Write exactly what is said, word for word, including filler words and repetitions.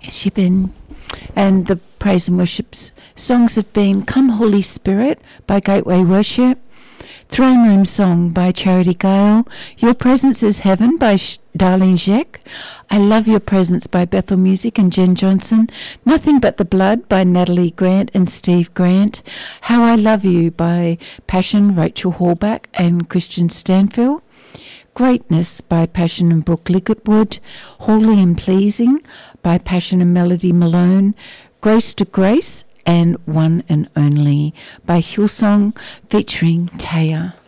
Yes, you've been. And the praise and worship songs have been Come Holy Spirit by Gateway Worship, Throne Room Song by Charity Gale, Your Presence is Heaven by Sh- Darlene Zschech, I Love Your Presence by Bethel Music and Jen Johnson, Nothing But the Blood by Natalie Grant and Steve Grant, How I Love You by Passion, Rachel Hallback and Christian Stanfield, Greatness by Passion and Brooke Licketwood, Holy and Pleasing by Passion and Melody Malone, Grace to Grace and One and Only by Hillsong featuring Taya.